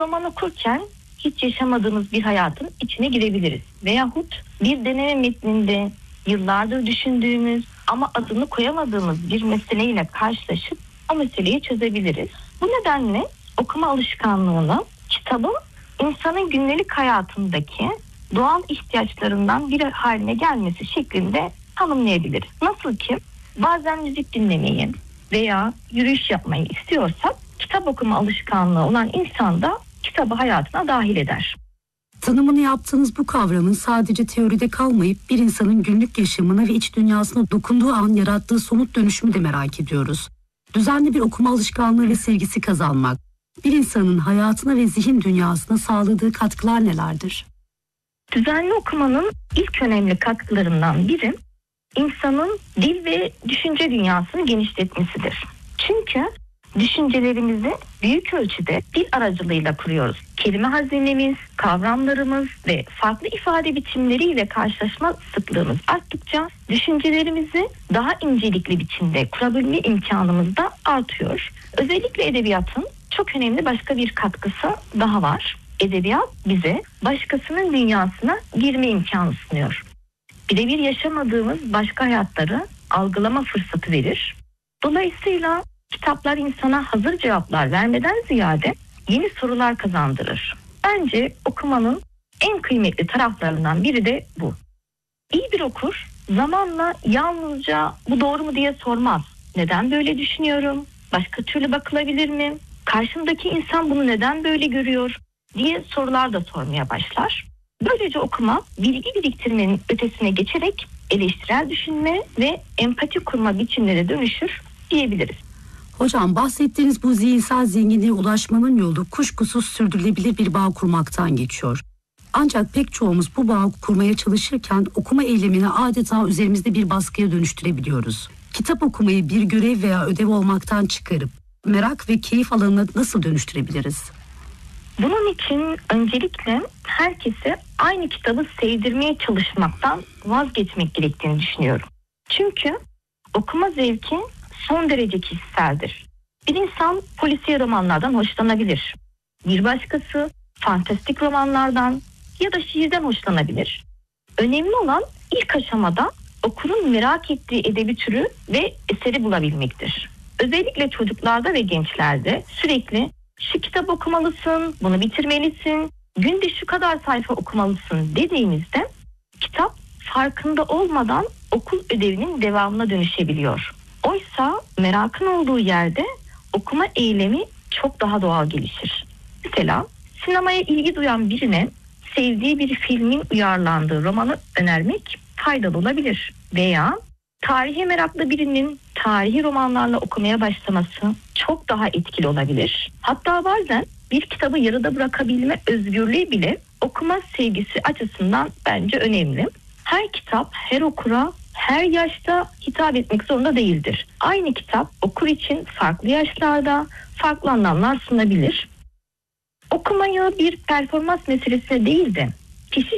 Roman okurken hiç yaşamadığımız bir hayatın içine girebiliriz. Veyahut bir deneme metninde yıllardır düşündüğümüz ama adını koyamadığımız bir meseleyle karşılaşıp o meseleyi çözebiliriz. Bu nedenle okuma alışkanlığını kitabın insanın günlük hayatındaki doğal ihtiyaçlarından biri haline gelmesi şeklinde tanımlayabiliriz. Nasıl ki bazen müzik dinlemeyi veya yürüyüş yapmayı istiyorsak kitap okuma alışkanlığı olan insan da kitabı hayatına dahil eder. Tanımını yaptığınız bu kavramın sadece teoride kalmayıp bir insanın günlük yaşamına ve iç dünyasına dokunduğu an yarattığı somut dönüşümü de merak ediyoruz. Düzenli bir okuma alışkanlığı ve sevgisi kazanmak, bir insanın hayatına ve zihin dünyasına sağladığı katkılar nelerdir? Düzenli okumanın ilk önemli katkılarından biri insanın dil ve düşünce dünyasını genişletmesidir. Çünkü düşüncelerimizi büyük ölçüde dil aracılığıyla kuruyoruz. Kelime hazinemiz, kavramlarımız ve farklı ifade biçimleriyle karşılaşma sıklığımız arttıkça düşüncelerimizi daha incelikli biçimde kurabilme imkanımız da artıyor. Özellikle edebiyatın çok önemli başka bir katkısı daha var. Edebiyat bize başkasının dünyasına girme imkanı sunuyor. Birebir yaşamadığımız başka hayatları algılama fırsatı verir. Dolayısıyla kitaplar insana hazır cevaplar vermeden ziyade yeni sorular kazandırır. Bence okumanın en kıymetli taraflarından biri de bu. İyi bir okur zamanla yalnızca bu doğru mu diye sormaz. Neden böyle düşünüyorum? Başka türlü bakılabilir mi? Karşımdaki insan bunu neden böyle görüyor diye sorular da sormaya başlar. Böylece okuma bilgi biriktirmenin ötesine geçerek eleştirel düşünme ve empati kurma biçimlere dönüşür diyebiliriz. Hocam, bahsettiğiniz bu zihinsel zenginliğe ulaşmanın yolu kuşkusuz sürdürülebilir bir bağ kurmaktan geçiyor. Ancak pek çoğumuz bu bağı kurmaya çalışırken okuma eylemini adeta üzerimizde bir baskıya dönüştürebiliyoruz. Kitap okumayı bir görev veya ödev olmaktan çıkarıp merak ve keyif alanına nasıl dönüştürebiliriz? Bunun için öncelikle herkese aynı kitabı sevdirmeye çalışmaktan vazgeçmek gerektiğini düşünüyorum. Çünkü okuma zevki son derece kişiseldir. Bir insan polisiye romanlardan hoşlanabilir. Bir başkası fantastik romanlardan ya da şiirden hoşlanabilir. Önemli olan ilk aşamada okurun merak ettiği edebi türü ve eseri bulabilmektir. Özellikle çocuklarda ve gençlerde sürekli şu kitap okumalısın, bunu bitirmelisin, günde şu kadar sayfa okumalısın dediğimizde kitap farkında olmadan okul ödevinin devamına dönüşebiliyor. Oysa merakın olduğu yerde okuma eylemi çok daha doğal gelişir. Mesela sinemaya ilgi duyan birine sevdiği bir filmin uyarlandığı romanı önermek faydalı olabilir. Veya tarihe meraklı birinin tarihi romanlarla okumaya başlaması çok daha etkili olabilir. Hatta bazen bir kitabı yarıda bırakabilme özgürlüğü bile okuma sevgisi açısından bence önemli. Her kitap her okura her yaşta hitap etmek zorunda değildir. Aynı kitap okur için farklı yaşlarda farklı anlamlar sunabilir. Okumayı bir performans meselesine değil de kişi